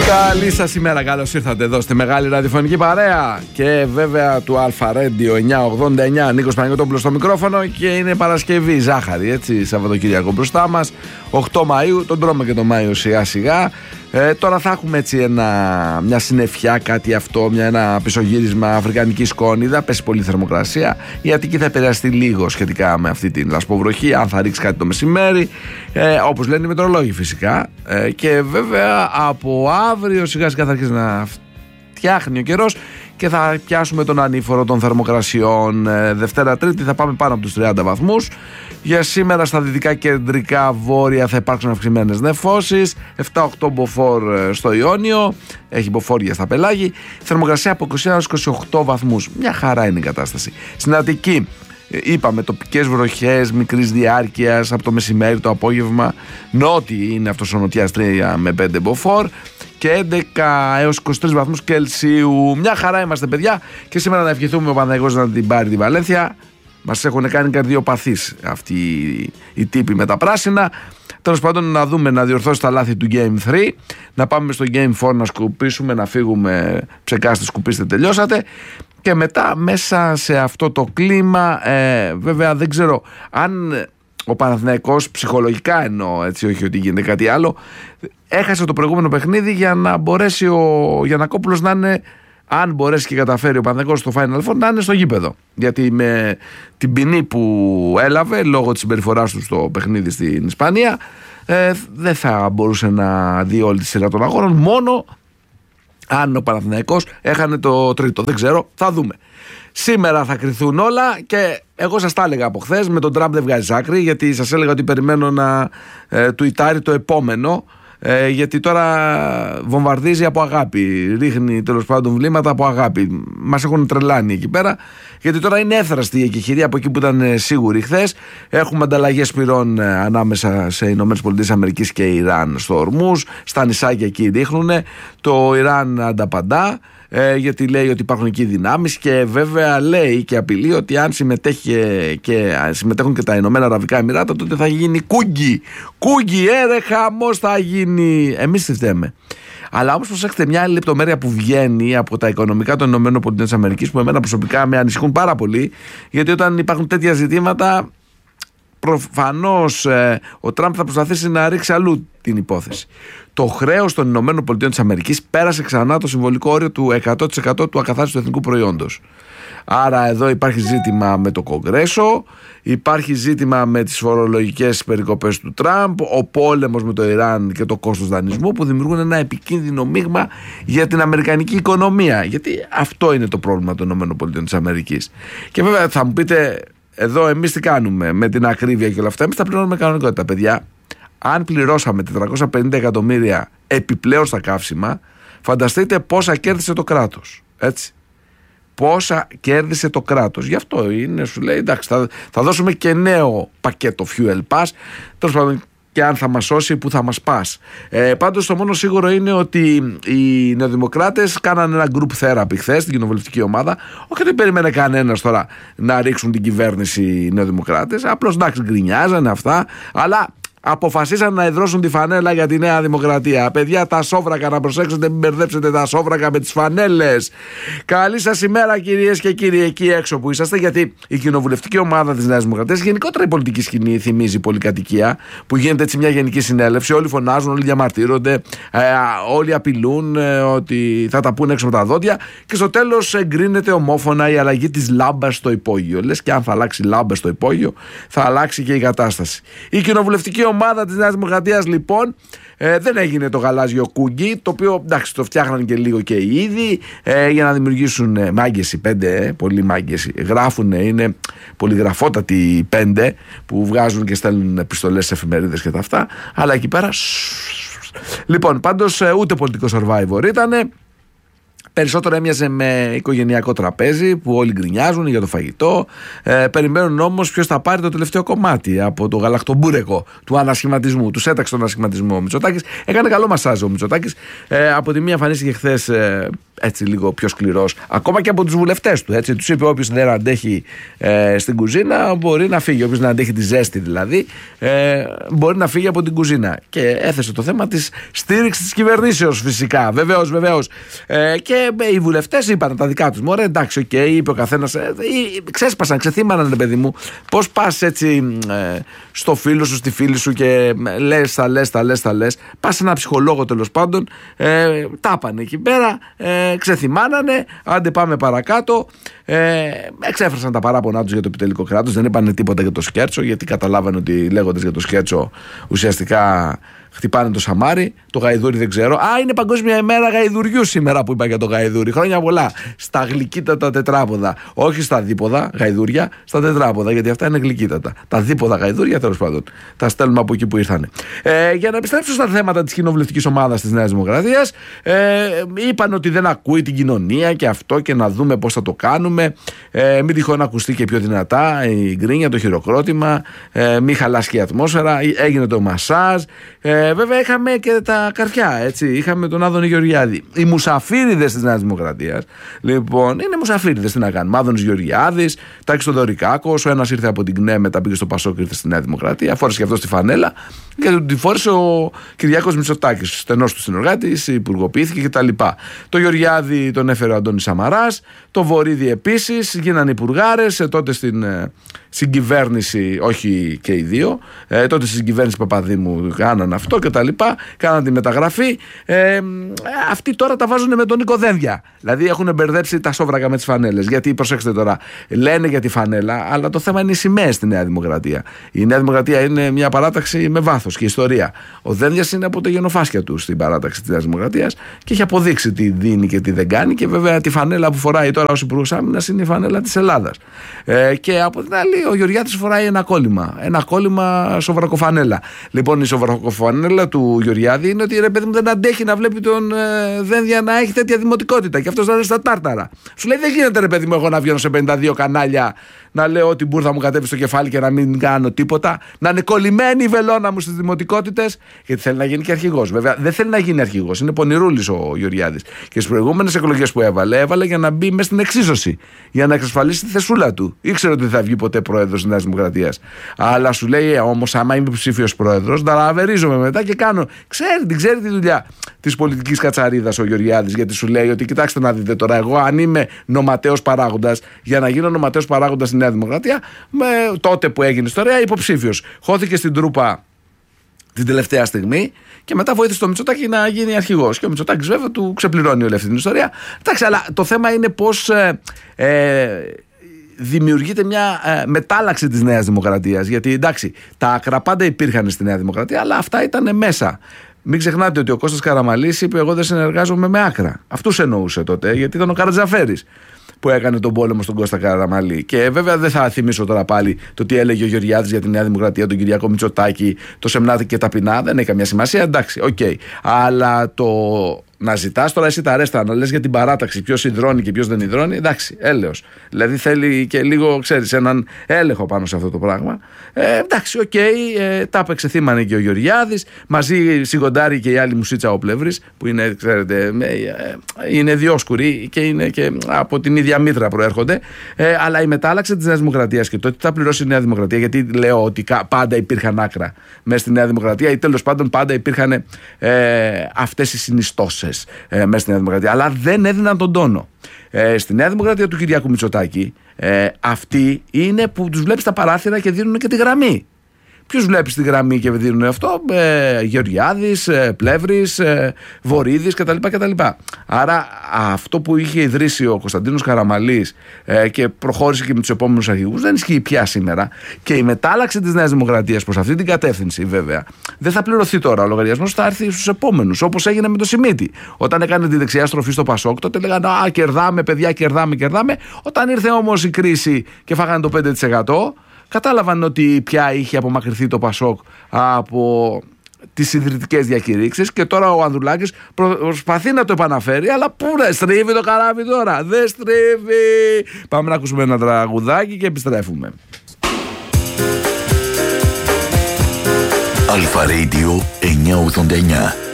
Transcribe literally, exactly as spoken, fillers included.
Καλή σας ημέρα, καλώς ήρθατε εδώ στη μεγάλη ραδιοφωνική παρέα και βέβαια του Αλφα Radio εννιακόσια ογδόντα εννιά. Νίκος Παναγιώτοπουλος στο μικρόφωνο και είναι Παρασκευή, ζάχαρη, έτσι, Σαββατοκύριακο μπροστά μας, οκτώ Μαΐου, τον τρώμε και τον Μάιο σιγά σιγά. Ε, τώρα θα έχουμε έτσι ένα, μια συννεφιά, κάτι αυτό, μια, ένα πισωγύρισμα αφρικανική σκόνιδα, πέσει πολύ θερμοκρασία. Η Αττική θα επηρεαστεί λίγο σχετικά με αυτή την λασποβροχή, αν θα ρίξει κάτι το μεσημέρι, ε, όπως λένε οι μετεωρολόγοι φυσικά. Ε, και βέβαια από αύριο σιγά σιγά θα αρχίσει να φτιάχνει ο καιρός και θα πιάσουμε τον ανήφορο των θερμοκρασιών. ε, Δευτέρα Τρίτη θα πάμε πάνω από τους τριάντα βαθμούς. Για σήμερα στα δυτικά κεντρικά βόρεια θα υπάρξουν αυξημένες νεφώσεις, επτά οκτώ μποφόρ στο Ιόνιο, έχει μποφόρ στα πελάγη, θερμοκρασία από είκοσι ένα έως είκοσι οκτώ βαθμούς, μια χαρά είναι η κατάσταση. Στην Αττική είπαμε τοπικές βροχές μικρής διάρκειας από το μεσημέρι, το απόγευμα, νότι είναι αυτός ο νοτιάς τρία με πέντε μποφόρ και έντεκα έως είκοσι τρεις βαθμούς Κελσίου. Μια χαρά είμαστε παιδιά και σήμερα να ευχηθούμε ο Παναθηναϊκός να την πάρει τη Βαλένθια. Μας έχουν κάνει καρδιοπαθείς αυτοί οι τύποι με τα πράσινα. Τέλος πάντων να δούμε να διορθώσει τα λάθη του Game τρία, να πάμε στο Game τέσσερα να σκουπίσουμε, να φύγουμε, ψεκάστε, σκουπίστε, τελειώσατε. Και μετά μέσα σε αυτό το κλίμα, ε, βέβαια δεν ξέρω αν ο Παναθηναϊκός ψυχολογικά εννοώ, έτσι, όχι ότι γίνεται κάτι άλλο, έχασε το προηγούμενο παιχνίδι για να μπορέσει ο Γιαννακόπουλος να είναι, αν μπορέσει και καταφέρει ο Παναθηναϊκός στο Final Four, να είναι στο γήπεδο. Γιατί με την ποινή που έλαβε λόγω της συμπεριφοράς του στο παιχνίδι στην Ισπανία, ε, δεν θα μπορούσε να δει όλη τη σειρά των αγώνων, μόνο αν ο Παναθηναϊκός έχανε το τρίτο. Δεν ξέρω, θα δούμε. Σήμερα θα κρυθούν όλα και εγώ σας τα έλεγα από χθες, με τον Τραμπ δεν βγάζει άκρη, γιατί σας έλεγα ότι περιμένω να ε, τουιτάρει το επόμενο. Ε, γιατί τώρα βομβαρδίζει από αγάπη, ρίχνει τέλος πάντων βλήματα από αγάπη. Μας έχουν τρελάνει εκεί πέρα, γιατί τώρα είναι έθραστη η εκεχηρία από εκεί που ήταν σίγουρη χθες. Έχουμε ανταλλαγές πυρών ανάμεσα σε Ηνωμένες Πολιτείες Αμερικής και Ιράν στο Ορμούζ, στα νησάκια εκεί ρίχνουν. Το Ιράν ανταπαντά, ε, γιατί λέει ότι υπάρχουν εκεί δυνάμεις και βέβαια λέει και απειλεί ότι αν συμμετέχει και, συμμετέχουν και τα Ηνωμένα Αραβικά Εμιράτα, τότε θα γίνει κούγκι. Κούγκι, έρε χαμός θα γίνει. Εμείς τι φταίμε. Αλλά όμως προσέξτε μια άλλη λεπτομέρεια που βγαίνει από τα οικονομικά των Ηνωμένων Πολιτείων της Αμερικής, που εμένα προσωπικά με ανησυχούν πάρα πολύ, γιατί όταν υπάρχουν τέτοια ζητήματα, προφανώς ε, ο Τραμπ θα προσπαθήσει να ρίξει αλλού την υπόθεση. Το χρέος των Ηνωμένων Πολιτείων της Αμερικής πέρασε ξανά το συμβολικό όριο του εκατό τοις εκατό του ακαθάριστου εθνικού προϊόντος. Άρα εδώ υπάρχει ζήτημα με το Κογκρέσο, υπάρχει ζήτημα με τις φορολογικές περικοπές του Τραμπ, ο πόλεμος με το Ιράν και το κόστος δανεισμού, που δημιουργούν ένα επικίνδυνο μείγμα για την αμερικανική οικονομία. Γιατί αυτό είναι το πρόβλημα των ΗΠΑ της Αμερικής. Και βέβαια θα μου πείτε, εδώ εμείς τι κάνουμε με την ακρίβεια και όλα αυτά? Εμείς τα πληρώνουμε κανονικότητα, παιδιά. Αν πληρώσαμε τετρακόσια πενήντα εκατομμύρια επιπλέον στα καύσιμα, φανταστείτε πόσα κέρδισε το κράτος. Έτσι. Πόσα κέρδισε το κράτος. Γι' αυτό είναι, σου λέει, εντάξει, θα, θα δώσουμε και νέο πακέτο fuel pass. Τέλος πάντων, και αν θα μας σώσει, που θα μας πας. Ε, πάντως το μόνο σίγουρο είναι ότι οι νεοδημοκράτες κάνανε ένα group therapy χθες στην κοινοβουλευτική ομάδα. Όχι ότι περίμενε κανένας τώρα να ρίξουν την κυβέρνηση οι νεοδημοκράτες. Απλώς εντάξει, γκρινιάζανε αυτά, αλλά αποφασίσαν να εδρώσουν τη φανέλα για τη Νέα Δημοκρατία. Παιδιά, τα σόβρακα, να προσέξετε, μην μπερδέψετε τα σόβρακα με τις φανέλες. Καλή σας ημέρα, κυρίες και κύριοι, εκεί έξω που είσαστε, γιατί η κοινοβουλευτική ομάδα της Νέας Δημοκρατίας, γενικότερα η πολιτική σκηνή, θυμίζει πολυκατοικία, που γίνεται έτσι μια γενική συνέλευση. Όλοι φωνάζουν, όλοι διαμαρτύρονται, ε, όλοι απειλούν ε, ότι θα τα πούνε έξω με τα δόντια, και στο τέλος εγκρίνεται ομόφωνα η αλλαγή της λάμπας στο υπόγειο. Λες και αν θα αλλάξει λάμπα στο υπόγειο, θα αλλάξει και η κατάσταση. Η κοινοβουλευτική ομάδα της Νέας Δημοκρατίας λοιπόν ε, δεν έγινε το γαλάζιο κούγκι, το οποίο εντάξει το φτιάχναν και λίγο και οι ίδιοι ε, για να δημιουργήσουν ε, μάγκες οι πέντε, ε, πολλοί μάγκες γράφουν, είναι πολυγραφότατοι οι πέντε που βγάζουν και στέλνουν επιστολές σε εφημερίδες και τα αυτά, αλλά εκεί πέρα λοιπόν πάντως ε, ούτε πολιτικό survivor ήτανε. Περισσότερο έμοιαζε με οικογενειακό τραπέζι που όλοι γκρινιάζουν για το φαγητό. Ε, περιμένουν όμως ποιος θα πάρει το τελευταίο κομμάτι από το γαλακτομπούρεκο του ανασχηματισμού. Τους έταξε τον ανασχηματισμό ο Μητσοτάκης. Έκανε καλό μασάζ ο Μητσοτάκης. Ε, από τη μία εμφανίστηκε χθες ε, έτσι λίγο πιο σκληρός, ακόμα και από τους βουλευτές του. Έτσι. Τους είπε: όποιος δεν αντέχει ε, στην κουζίνα μπορεί να φύγει. Όποιος δεν αντέχει τη ζέστη δηλαδή, ε, μπορεί να φύγει από την κουζίνα. Και έθεσε το θέμα της στήριξης της κυβερνήσεως φυσικά. Βεβαίως, βεβαίως. Ε, και οι βουλευτές είπαν τα δικά τους. Μωρέ, εντάξει, οκ, okay, είπε ο καθένας. Ε, ξέσπασαν, ξεθύμαναν, παιδί μου. Πώς πας έτσι ε, στο φίλο σου, στη φίλη σου και λες, τα λες, τα λες, τα λες. Πας σε ένα ψυχολόγο τέλος πάντων. Ε, τάπανε εκεί πέρα. Ε, ξεθυμάνανε, άντε πάμε παρακάτω. Ε, εξέφρασαν τα παράπονά τους για το επιτελικό κράτος. Δεν είπανε τίποτα για το σκέρτσο, γιατί καταλάβανε ότι λέγοντας για το σκέρτσο ουσιαστικά χτυπάνε το σαμάρι. Το γαϊδούρι δεν ξέρω. Α, είναι Παγκόσμια ημέρα γαϊδουριού σήμερα που είπα για το γαϊδούρι. Χρόνια πολλά. Στα γλυκύτατα τετράποδα. Όχι στα δίποδα γαϊδούρια, στα τετράποδα, γιατί αυτά είναι γλυκύτατα. Τα δίποδα γαϊδούρια, τέλος πάντων, τα στέλνουμε από εκεί που ήρθαν. Ε, για να επιστρέψω στα θέματα της κοινοβουλευτικής ομάδας της Νέας Δημοκρατίας, ε, είπαν ότι δεν ακούει την κοινωνία και αυτό και να δούμε πώς θα το κάνουμε. Ε, μην τυχόν ακουστεί και πιο δυνατά η γκρίνια, το χειροκρότημα, ε, μην χαλάσει και η ατμόσφαιρα. Έγινε το μασάζ. Ε, βέβαια είχαμε και τα καρφιά, έτσι. Είχαμε τον Άδωνη Γεωργιάδη. Οι μουσαφίριδες της Νέας Δημοκρατίας, λοιπόν, είναι μουσαφίριδες, τι να κάνουμε. Άδωνης Γεωργιάδης, Τάκης Θοδωρικάκος, ο ένας ήρθε από την ΚΝΕ, μετά πήγε στο Πασόκ και ήρθε στη Νέα Δημοκρατία. Φόρεσε και αυτό τη φανέλα και τη φόρεσε ο Κυριάκος Μητσοτάκης, στενός του συνεργάτης, υπουργοποιήθηκε κτλ. Το Γεωργιάδη τον έφερε ο Αντώνης Σαμαράς, το Βορίδη επίσης, γίνανε υπουργάρες, ε, τότε στην ε, συγκυβέρνηση, όχι και οι δύο, ε, τότε στην συγκυβέρνηση Παπαδήμου κάναν αυτό και τα λοιπά, κάναν τη μεταγραφή. Ε, αυτοί τώρα τα βάζουν με τον Νίκο Δένδια. Δηλαδή έχουν μπερδέψει τα σόβρακα με τις φανέλες. Γιατί, προσέξτε τώρα, λένε για τη φανέλα, αλλά το θέμα είναι οι σημαίες στη Νέα Δημοκρατία. Η Νέα Δημοκρατία είναι μια παράταξη με βάθος και ιστορία. Ο Δένδιας είναι από τα γενοφάσκια του στην παράταξη της Νέας Δημοκρατίας και έχει αποδείξει τι δίνει και τι δεν κάνει. Και βέβαια τη φανέλα που φοράει τώρα ως Υπουργός Άμυνας είναι η φανέλα της Ελλάδας. Ε, και από την άλλη, ο Γεωργιάδης φοράει ένα κόλλημα. Ένα κόλλημα σοβρακοφανέλα. Λοιπόν, η σοβρακοφανέλα του Γεωργιάδη είναι ότι ρε παιδί μου δεν αντέχει να βλέπει τον ε, Δένδια να έχει τέτοια δημοτικότητα και αυτός να είναι στα τάρταρα. Σου λέει: δεν γίνεται ρε παιδί μου, εγώ να βγαίνω σε πενήντα δύο κανάλια να λέω ότι μπουρδα μου κατέβει στο κεφάλι και να μην κάνω τίποτα. Να είναι κολλημένη η βελόνα μου στις δημοτικότητες, γιατί θέλει να γίνει και αρχηγός. Βέβαια, δεν θέλει να γίνει αρχηγός. Είναι πονηρούλης ο Γεωργιάδης. Και στις προηγούμενες εκλογές που έβαλε, έβαλε για να μπει μέσα στην εξίσωση. Για να εξασφαλίσει τη θεσούλα του. Ήξερε ότι δεν θα βγει ποτέ πρόεδρος της Νέας Δημοκρατίας. Αλλά σου λέει: όμως, άμα είμαι ψήφιος πρόεδρος, θα λαβερίζομαι μετά και κάνω. Ξέρει, την ξέρει τη δουλειά της πολιτικής κατσαρίδας ο Γεωργιάδης. Γιατί σου λέει ότι κοιτάξτε να δείτε τώρα, εγώ αν είμαι νοματέος παράγοντας, για να γίνω νοματέος παράγοντας στη Νέα Δημοκρατία, με, τότε που έγινε ιστορία, υποψήφιος. Χώθηκε στην τρούπα την τελευταία στιγμή και μετά βοήθησε το Μητσοτάκη να γίνει αρχηγός. Και ο Μητσοτάκης βέβαια του ξεπληρώνει όλη αυτή την ιστορία. Εντάξει, αλλά το θέμα είναι πώς ε, ε, δημιουργείται μια ε, μετάλλαξη της Νέας Δημοκρατίας. Γιατί εντάξει, τα άκρα πάντα υπήρχαν στη Νέα Δημοκρατία, αλλά αυτά ήταν μέσα. Μην ξεχνάτε ότι ο Κώστας Καραμαλής είπε: εγώ δεν συνεργάζομαι με άκρα. Αυτούς εννοούσε τότε, γιατί ήταν ο Καρατζαφέρης που έκανε τον πόλεμο στον Κώστα Καραμαλή. Και βέβαια δεν θα θυμίσω τώρα πάλι το τι έλεγε ο Γεωργιάδης για τη Νέα Δημοκρατία, τον Κυριάκο Μητσοτάκη, το Σεμνάδη και ταπεινά. Δεν έχει καμία σημασία, εντάξει, οκ. Okay. Αλλά το να ζητάς τώρα εσύ τα ρέστα, να λες για την παράταξη ποιος υδρώνει και ποιος δεν υδρώνει, εντάξει, έλεος. Δηλαδή θέλει και λίγο, ξέρεις, έναν έλεγχο πάνω σε αυτό το πράγμα. Ε, εντάξει, οκ, okay, ε, τα έπαιξε θύμανε και ο Γεωργιάδης, μαζί σιγοντάρει και η άλλη μουσίτσα ο Πλεύρης, που είναι, ξέρετε, ε, είναι διόσκουροι και είναι και από την ίδια μήτρα προέρχονται. Ε, αλλά η μετάλλαξη της Νέας Δημοκρατίας και το ότι θα πληρώσει η Νέα Δημοκρατία, γιατί λέω ότι πάντα υπήρχαν άκρα μέσα στη Νέα Δημοκρατία ή τέλος πάντων πάντα υπήρχαν ε, αυτές οι συνιστώσεις. Ε, μέσα στη Νέα Δημοκρατία, αλλά δεν έδιναν τον τόνο. Ε, στη Νέα Δημοκρατία του Κυριάκου Μητσοτάκη, ε, αυτοί είναι που τους βλέπεις τα παράθυρα και δίνουν και τη γραμμή. Ποιους βλέπεις στη γραμμή και δίνουν αυτό? Ε, Γεωργιάδης, ε, Πλεύρης, ε, Βορίδης κτλ, κτλ. Άρα αυτό που είχε ιδρύσει ο Κωνσταντίνος Καραμαλής ε, και προχώρησε και με τους επόμενους αρχηγούς δεν ισχύει πια σήμερα. Και η μετάλλαξη της Νέας Δημοκρατίας προς αυτή την κατεύθυνση βέβαια δεν θα πληρωθεί τώρα. Ο λογαριασμός θα έρθει στους επόμενους, όπως έγινε με το Σιμίτη. Όταν έκανε τη δεξιά στροφή στο Πασόκ, τότε λέγανε α, κερδάμε, παιδιά, κερδάμε, κερδάμε. Όταν ήρθε όμως η κρίση και φάγανε το πέντε τοις εκατό. Κατάλαβαν ότι πια είχε απομακρυνθεί το Πασόκ από τις ιδρυτικές διακηρύξεις και τώρα ο Ανδρουλάκης προσπαθεί να το επαναφέρει, αλλά πού να στρίβει το καράβι τώρα, δεν στρίβει. Πάμε να ακούσουμε ένα τραγουδάκι και επιστρέφουμε. Αλφα Radio εννιακόσια ογδόντα εννιά.